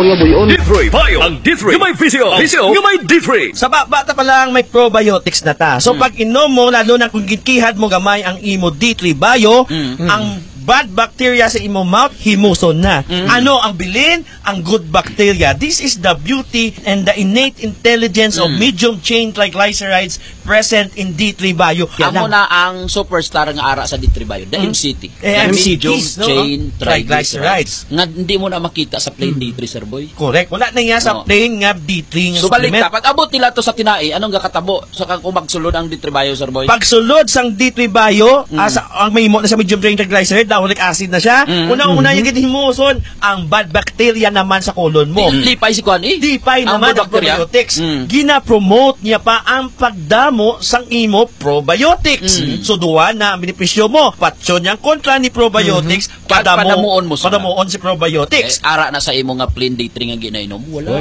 nga buyon. D3 Bio. Ang D3 gamay physio. Physio gamay D3. Sa bata pa lang may probiotics na ta. So pag inom mo, lalo na kung gikihad mo gamay ang imo D3 Bio, ang bad bacteria sa imo mouth, himuson na. Ano ang bilin? Ang good bacteria. This is the beauty and the innate intelligence of medium chain triglycerides present in D3 Bio. Amo na ang superstar nga ara sa D3 Bio, the MCT. Medium chain triglycerides. Nga hindi mo na makita sa plain D3, Sir Boy. Correct. Wala na nga sa plain nga D3 nga so balik supplement. ka, pag abot nila to sa tinai, anong gakatabo sa kung magsulod ang D3 Bio, Sir Boy? Pagsulod sang D3 Bio, ang may mo na sa medium chain triglyceride, uric acid na siya. Unang-una yung gitihimuson, ang bad bacteria naman sa colon mo. Lipay si Kuan eh. Lipay naman ang probiotics. Gina-promote niya pa ang pagdamo sang imo probiotics. So duwa na ang benepisyo mo. Patso niyang kontra ni probiotics, padamuon mo sa padamuon si probiotics. Ara na sa imo nga plain D3 nga ginainom.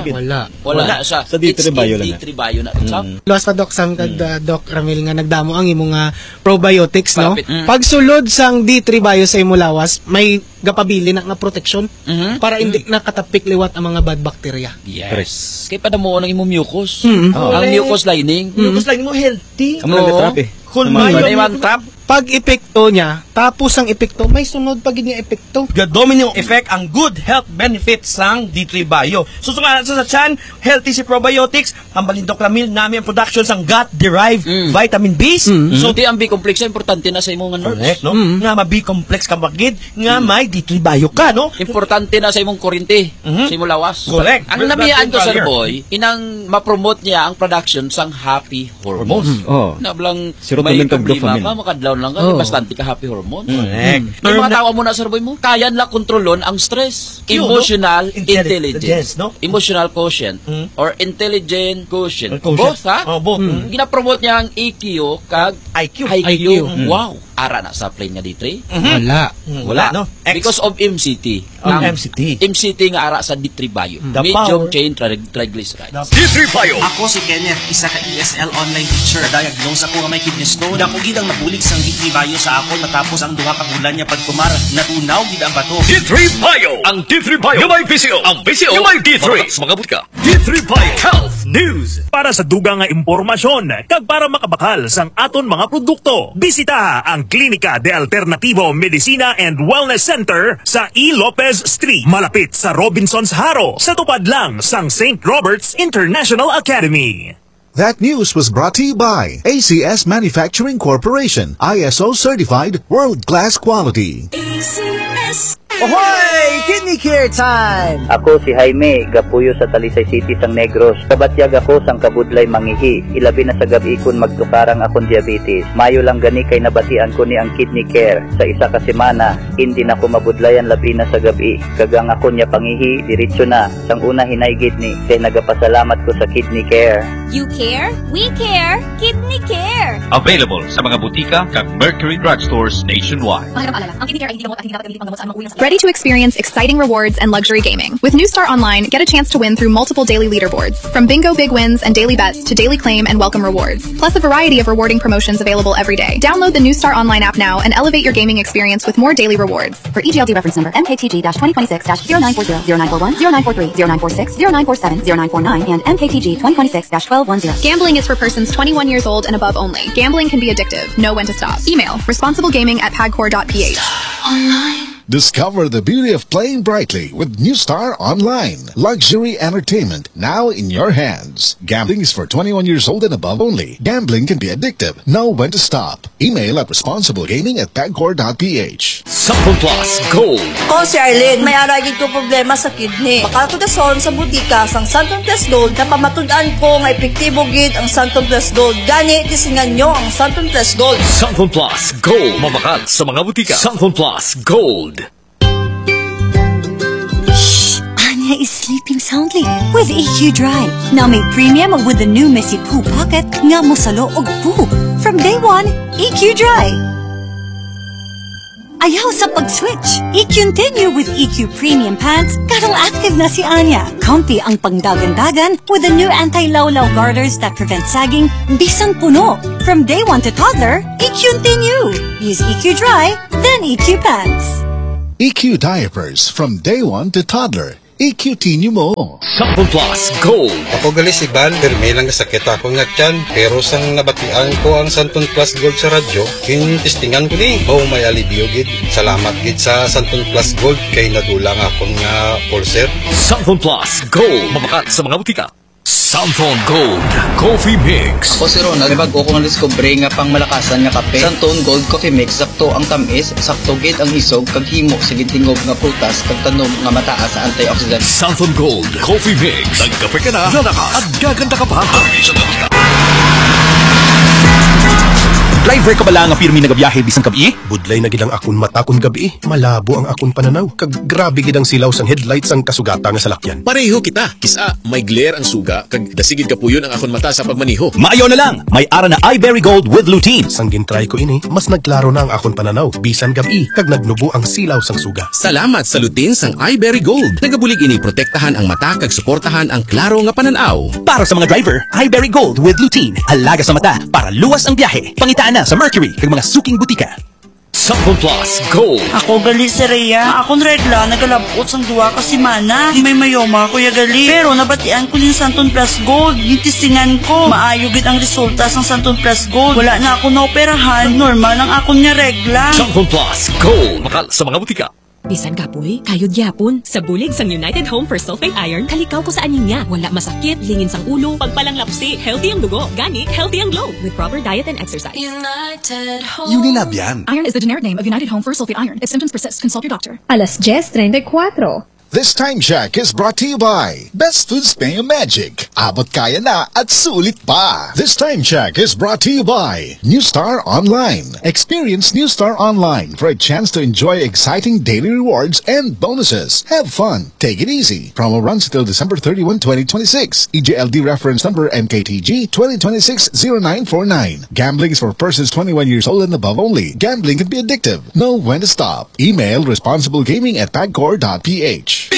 Wala sa D3 Bio lang. D3 Bio na. Luwas pa Doc Sam kag Doc Ramil nga nagdamo ang imo nga probiotics, no? Pagsulod sang D3 Bio sa imo lawas, may gapabili na nga protection para hindi nakatapik liwat ang mga bad bacteria. Yes. Kay padamuon ang imo mucus. Ang mucus lining. Mucus lining mo healthy. Kamu nag-trap eh. Kulmayon pag epekto niya, tapos ang epekto, may sunod pag niya epekto. Domino effect ang good health benefits sang D3 Bio. So sa chan, healthy si probiotics, ang balindok lamil namin ang production sang gut-derived vitamin B. So di ang B-complex importante na sa imong nerves. Correct, no? Nga ma-B-complex ka magid, nga may D3 Bio ka, no? Importante na sa imong kuryente, sa imong lawas. Correct. Ang namiyaan ko, Sir Boy, inang ma-promote niya ang production sang happy hormones. Nablang may problema, makadlaw lang ka, bastante ka happy hormones. Correct. Yung mga tawa mo na, Sir Boy mo, kaya nila kontrolon ang stress. Emotional intelligence, no? Emotional quotient or intelligent quotient. Both, ha? Both. Ginapromote niya ang EQ kag IQ. Wow. Ara na sa plane nga D3? Wala, no? Because of MCT. MCT nga ara sa D3 Bio. Medium chain triglycerides. D3 Bio. Ako si Kenneth, isa ka ESL online teacher. Diagnose ako nga may kidney stone. Dako gid ang nabulig sang D3 Bio sa ako matapos ang duha ka bulan niya pagkumar. Natunaw gid ang bato. D3 Bio. Ang D3 Bio gamay physio. Ang physio gamay D3. Mga butka. D3 Bio Health News. Para sa dugang nga impormasyon kag para makabakal sang aton mga produkto, bisita ang Klinika de Alternativo Medicina and Wellness Center sa E. Lopez Street, malapit sa Robinson's Haro, sa tupad lang sang St. Robert's International Academy. That news was brought to you by ACS Manufacturing Corporation, ISO certified world-class quality. ACS. Ahoy! Kidney Care time! Ako si Jaime, gapuyo sa Talisay City sang Negros. Kabatyag ako sang kabudlay mangihi. Ilabi na sa gabi kun magtukarang akong diabetes. Mayo lang gani kay nabatian ko ni ang Kidney Care. Sa isa ka semana, hindi na ko mabudlayan labi na sa gabi. Kagang ako niya pangihi, diretso na. Sang una hinaygit ni, kay nagapasalamat ko sa Kidney Care. You care? We care! Kidney Care! Available sa mga butika kag Mercury Drugstores nationwide. Ang Kidney Care ay hindi gamot at hindi dapat gamitin pang gamot sa Ready to experience exciting rewards and luxury gaming. With New Star Online, get a chance to win through multiple daily leaderboards. From bingo big wins and daily bets to daily claim and welcome rewards. Plus a variety of rewarding promotions available every day. Download the New Star Online app now and elevate your gaming experience with more daily rewards. For EGLD reference number MKTG-2026-0940, 0941, 0943, 0946, 0947, 0949, and MKTG 2026-1210. Gambling is for persons 21 years old and above only. Gambling can be addictive. Know when to stop. Email responsiblegaming@pagcor.ph. Online. Discover the beauty of playing brightly with New Star Online. Luxury entertainment now in your hands. Gambling is for 21 years old and above only. Gambling can be addictive. Know when to stop. Email at responsiblegaming@pagcor.ph. Santon Plus Gold. Ko si Arlene, may aragin ko problema sa kidney. Makatudason sa butika sang Santon Plus Gold na pamatud-an ko nga epektibo gid ang Santon Plus Gold. Gani tisingan nyo ang Santon Plus Gold. Santon Plus Gold. Mabakal sa mga butika. Santon Plus Gold. Anya is sleeping soundly with EQ Dry. Now may premium with the new Messy Poo Pocket nga musalo og poo. From day one, EQ Dry. Ayaw sa pag-switch. I-continue with EQ Premium Pants. Karong active na si Anya. Comfy ang pangdagan-dagan with the new anti-lawlaw garters that prevent sagging. Bisan puno. From day one to toddler, I-continue. Use EQ Dry, then EQ Pants. EQ diapers from day one to toddler. EQT nyo mo. Sample Plus Gold. Ako gali si Van, permi lang sakit ako nga tiyan. Pero sang nabatian ko ang Santon Plus Gold sa radyo, kinistingan ko ni. Oh, may alibyo gid. Salamat gid sa Santon Plus Gold kay nadulang akong nga pulser. Sample Plus Gold. Mabakat sa mga butika. Santon Gold Coffee Mix. Ako si Ronald, may bago kong discover nga pang malakasan nga kape. Santon Gold Coffee Mix, sakto ang tamis, sakto gid ang isog, kag himo sa tingog nga prutas, kag tanom nga mataas sa antioxidant. Santon Gold Coffee Mix. Nagkape ka na, lalakas, at gaganda ka pa. Driver ka ba lang ang pirmi nagabiyahe bisang gabi? Budlay na gidang akon mata kon gabi. Malabo ang akon pananaw. Kag grabe gidang silaw sang headlights ang kasugata nga salakyan. Pareho kita. Kisa, may glare ang suga. Kag dasigid ka puyon ang akon mata sa pagmaniho. Maayaw na lang. May ara na iBerry Gold with lutein. Sang gintry ko ini, mas nagklaro na ang akon pananaw. Bisan gabi, kag nagnubo ang silaw sang suga. Salamat sa lutein sang iBerry Gold. Nagabulig ini protektahan ang mata kag suportahan ang klaro nga pananaw. Para sa mga driver, iBerry Gold with lutein. Alaga sa mata para luwas ang biyahe. Pangitaan na sa Mercury kag mga suking butika. Sample Plus Gold. Ako gali si Rhea. Akong regla nagalabot sang duwa ka semana. Di may mayoma kuya gali. Pero nabatian ko din Santon Plus Gold. Gitisingan ko. Maayo gid ang resulta sang Santon Plus Gold. Wala na ako naoperahan. Normal ang akong nga regla. Sample Plus Gold. Makal sa mga butika. Bisan kapoy, kayod gyapon. Sa bulig sang United Home for Sulfate Iron, kalikaw ko sa aninya. Wala masakit, lingin sang ulo, pagpalanglapsi, healthy ang dugo, gani, healthy ang glow. With proper diet and exercise. United Home. Unilab yan. Iron is the generic name of United Home for Sulfate Iron. If symptoms persist, consult your doctor. Alas 10:34. This time check is brought to you by Best Foods Mayo Magic. Abot kaya na at sulit pa. This time check is brought to you by New Star Online. Experience New Star Online for a chance to enjoy exciting daily rewards and bonuses. Have fun. Take it easy. Promo runs until December 31, 2026. EJLD reference number MKTG 2026-0949. Gambling is for persons 21 years old and above only. Gambling can be addictive. Know when to stop. Email responsiblegaming@pagcor.ph.